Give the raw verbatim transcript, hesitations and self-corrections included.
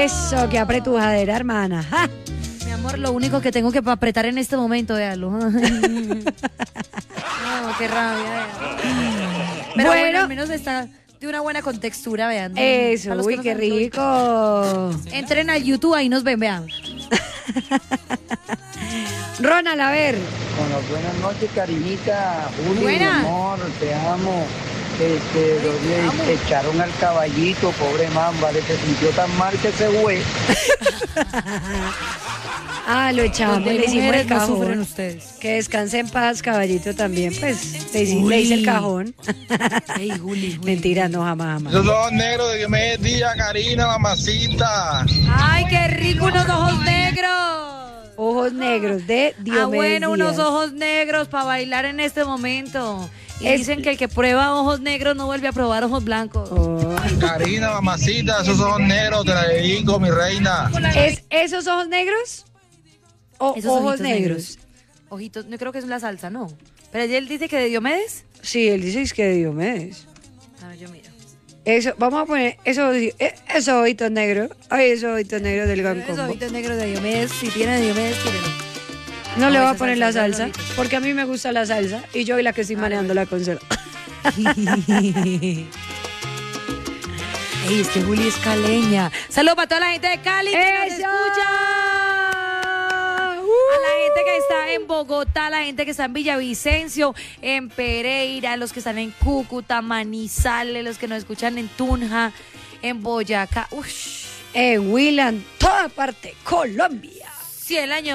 Eso, qué apretujadera, hermana. ¡Ja! Mi amor, lo único que tengo que apretar en este momento, véalo. No, qué rabia, véalo. Pero bueno, Bueno. al menos está de una buena contextura, vean. Eso, Para los que uy, no qué saben, rico. Entren al YouTube, ahí nos ven, vean. Ronald, a ver. Con las buenas noches, cariñita. Juli, Buena. mi amor, te amo. Este, los días echaron al caballito, pobre man, vale, se sintió tan mal que se fue. Ah, lo echamos, Donde le hicimos mujeres el no cajón. sufren ustedes. Que descanse en paz, caballito, también, pues, le hice, le hice el cajón. Ey, Juli, Juli. Mentira, no, jamás, jamás. Esos ojos negros de Diomedes Díaz, Karina, mamacita. Ay, qué rico, unos ojos negros. Ojos negros de Diomedes Ah, bueno, unos Díaz. ojos negros para bailar en este momento. Y Es- dicen que el que prueba ojos negros no vuelve a probar ojos blancos. Oh. Karina, mamacita, esos ojos negros te la dedico, mi reina. ¿Es esos ojos negros? ¿O Esos ojos ojitos negros? Ojitos, no creo que es la salsa, no. Pero él dice que de Diomedes. Sí, él dice que de Diomedes. A ver, yo miro. Eso, vamos a poner esos, eh, esos ojitos negros. Ay, esos ojitos negros del Gran Esos Combo. ojitos negros de Diomedes, si tiene de Diomedes, tírenlo. No le No, voy a esa poner la salsa, salsa, esos ojitos. porque a mí me gusta la salsa y yo soy la que estoy manejando la consola. Ey, es que Juli es caleña. Saludos para toda la gente de Cali que nos ¡Eso! escucha. Uh. A la gente que está en Bogotá, la gente que está en Villavicencio, en Pereira, los que están en Cúcuta, Manizales, los que nos escuchan en Tunja, en Boyacá. Ush, En Willan, toda parte, Colombia. si el año